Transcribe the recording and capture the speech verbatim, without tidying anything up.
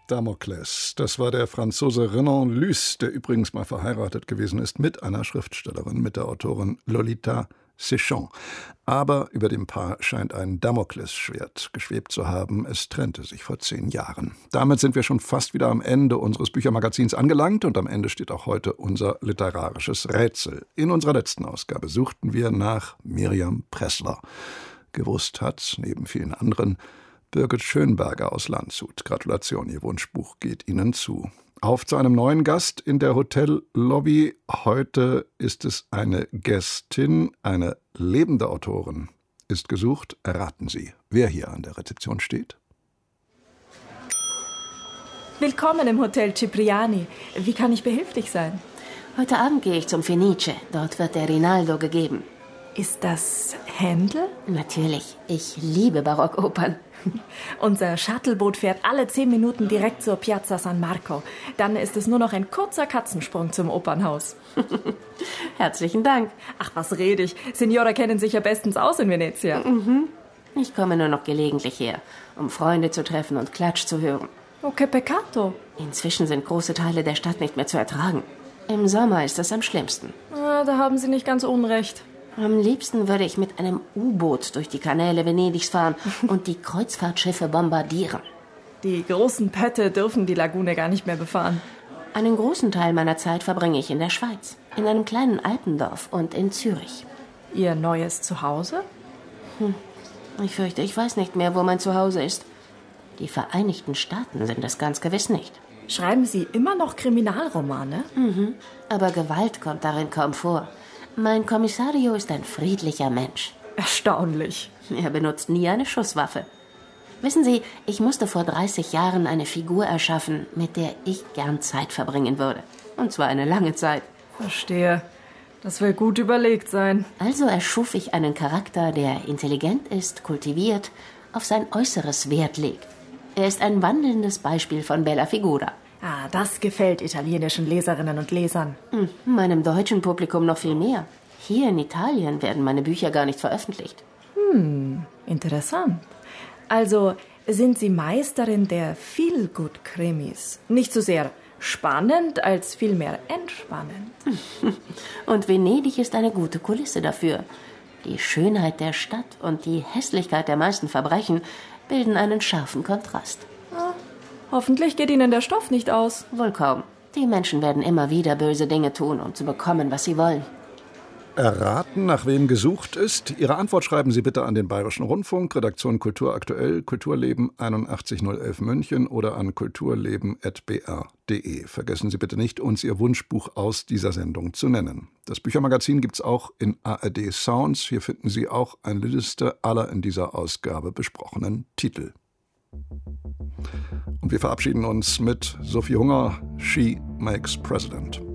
Damokles, das war der Franzose Renan Luce, der übrigens mal verheiratet gewesen ist mit einer Schriftstellerin, mit der Autorin Lolita Séchant. Aber über dem Paar scheint ein Damoklesschwert geschwebt zu haben. Es trennte sich vor zehn Jahren. Damit sind wir schon fast wieder am Ende unseres Büchermagazins angelangt und am Ende steht auch heute unser literarisches Rätsel. In unserer letzten Ausgabe suchten wir nach Mirjam Pressler. Gewusst hat, neben vielen anderen, Birgit Schönberger aus Landshut. Gratulation, Ihr Wunschbuch geht Ihnen zu. Auf zu einem neuen Gast in der Hotellobby. Heute ist es eine Gästin, eine lebende Autorin. Ist gesucht, erraten Sie, wer hier an der Rezeption steht? Willkommen im Hotel Cipriani. Wie kann ich behilflich sein? Heute Abend gehe ich zum Fenice. Dort wird der Rinaldo gegeben. Ist das Händel? Natürlich. Ich liebe Barockopern. Unser Shuttleboot fährt alle zehn Minuten direkt zur Piazza San Marco. Dann ist es nur noch ein kurzer Katzensprung zum Opernhaus. Herzlichen Dank. Ach, was rede ich. Signora kennen sich ja bestens aus in Venezia. Mhm. Ich komme nur noch gelegentlich her, um Freunde zu treffen und Klatsch zu hören. Oh, che peccato. Inzwischen sind große Teile der Stadt nicht mehr zu ertragen. Im Sommer ist es am schlimmsten. Ah, da haben Sie nicht ganz unrecht. Am liebsten würde ich mit einem U-Boot durch die Kanäle Venedigs fahren und die Kreuzfahrtschiffe bombardieren. Die großen Pötte dürfen die Lagune gar nicht mehr befahren. Einen großen Teil meiner Zeit verbringe ich in der Schweiz, in einem kleinen Alpendorf und in Zürich. Ihr neues Zuhause? Hm. Ich fürchte, ich weiß nicht mehr, wo mein Zuhause ist. Die Vereinigten Staaten sind es ganz gewiss nicht. Schreiben Sie immer noch Kriminalromane? Mhm. Aber Gewalt kommt darin kaum vor. Mein Kommissario ist ein friedlicher Mensch. Erstaunlich. Er benutzt nie eine Schusswaffe. Wissen Sie, ich musste vor dreißig Jahren eine Figur erschaffen, mit der ich gern Zeit verbringen würde. Und zwar eine lange Zeit. Verstehe. Das will gut überlegt sein. Also erschuf ich einen Charakter, der intelligent ist, kultiviert, auf sein Äußeres Wert legt. Er ist ein wandelndes Beispiel von Bella Figura. Ah, das gefällt italienischen Leserinnen und Lesern. Hm, meinem deutschen Publikum noch viel mehr. Hier in Italien werden meine Bücher gar nicht veröffentlicht. Hm, interessant. Also sind Sie Meisterin der Feel-Good-Krimis. Nicht so sehr spannend, als vielmehr entspannend. Und Venedig ist eine gute Kulisse dafür. Die Schönheit der Stadt und die Hässlichkeit der meisten Verbrechen bilden einen scharfen Kontrast. Ah. Hoffentlich geht Ihnen der Stoff nicht aus. Wohl kaum. Die Menschen werden immer wieder böse Dinge tun, um zu bekommen, was sie wollen. Erraten, nach wem gesucht ist? Ihre Antwort schreiben Sie bitte an den Bayerischen Rundfunk, Redaktion Kultur aktuell, Kulturleben einundachtzig null elf München oder an kulturleben punkt b r punkt d e. Vergessen Sie bitte nicht, uns Ihr Wunschbuch aus dieser Sendung zu nennen. Das Büchermagazin gibt es auch in A R D Sounds. Hier finden Sie auch eine Liste aller in dieser Ausgabe besprochenen Titel. Und wir verabschieden uns mit Sophie Hunger, She Makes President.